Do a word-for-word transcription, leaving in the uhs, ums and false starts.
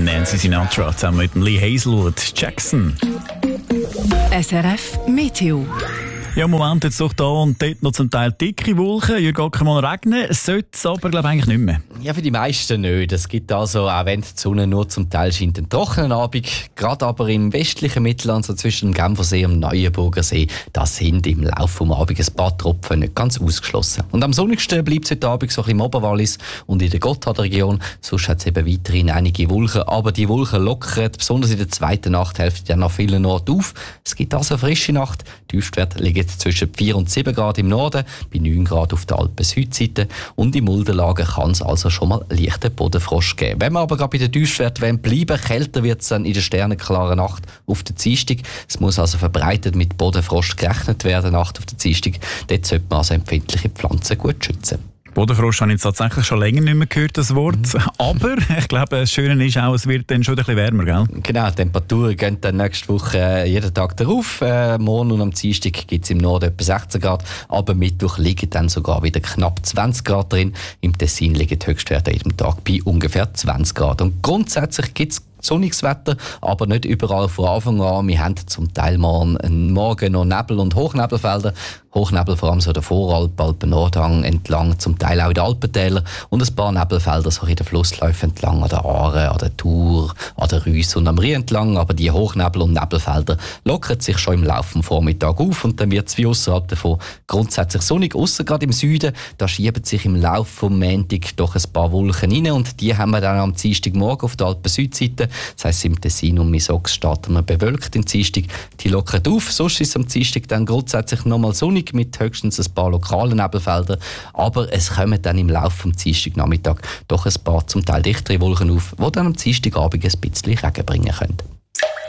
Nancy Sinatra zusammen mit Lee Hazelwood. Jackson. S R F Meteo. Ja, im Moment jetzt doch da und dort noch zum Teil dicke Wolken. Hier geht mal regnen. Sollte es aber, glaube ich, eigentlich nicht mehr. Ja, für die meisten nicht. Es gibt also, auch wenn die Sonne nur zum Teil scheint, einen trockenen Abend. Gerade aber im westlichen Mittelland, so zwischen dem Genfersee und dem Neuenburger See, da sind im Laufe des Abends ein paar Tropfen nicht ganz ausgeschlossen. Und am sonnigsten bleibt es heute Abend so ein bisschen im Oberwallis und in der Gotthardregion. Sonst hat es eben weiterhin einige Wolken. Aber die Wolken lockern, besonders in der zweiten Nachthälfte, dann nach vielen Orten auf. Es gibt also eine frische Nacht. Die Tiefstwerte liegen zwischen vier und sieben Grad im Norden, bei neun Grad auf der Alpen-Südseite. Und im Muldenlagen kann es also schon mal leichten Bodenfrost geben. Wenn wir aber gerade bei den Tiefstwerten bleiben, kälter wird es dann in der sternenklaren Nacht auf der Dienstag. Es muss also verbreitet mit Bodenfrost gerechnet werden, Nacht auf der Dienstag. Dort sollte man also empfindliche Pflanzen gut schützen. Bodenfrost habe ich jetzt tatsächlich schon länger nicht mehr gehört, das Wort. Mhm. Aber ich glaube, das Schöne ist auch, es wird dann schon ein bisschen wärmer, gell? Genau, die Temperaturen gehen dann nächste Woche äh, jeden Tag darauf. Äh, morgen und am Dienstag gibt es im Norden etwa sechzehn Grad, aber Mittwoch liegen dann sogar wieder knapp zwanzig Grad drin. Im Tessin liegen die Höchstwerte jeden Tag bei ungefähr zwanzig Grad. Und grundsätzlich gibt es sonniges Wetter, aber nicht überall von Anfang an. Wir haben zum Teil morgen, morgen noch Nebel- und Hochnebelfelder. Hochnebel vor allem so der Voralp, Alpen-Nordhang entlang, zum Teil auch in den Alpentäler und ein paar Nebelfelder so in den Flussläufen entlang, an der Aare, an der Thur, an der Reuss und am Rie entlang. Aber die Hochnebel- und Nebelfelder lockern sich schon im Laufe des Vormittags auf und dann wird es wie außerhalb davon grundsätzlich sonnig. Ausser gerade im Süden, da schieben sich im Laufe des Montags doch ein paar Wolken rein und die haben wir dann am Dienstagmorgen auf der Alpen-Südseite. Das heisst, im Tessin und Misox starten wir bewölkt im Dienstag. Die lockern auf, sonst ist es am Dienstag dann grundsätzlich nochmal sonnig mit höchstens ein paar lokalen Nebelfeldern. Aber es kommen dann im Laufe des Dienstagnachmittags doch ein paar zum Teil dichtere Wolken auf, die dann am Dienstagabend ein bisschen Regen bringen können.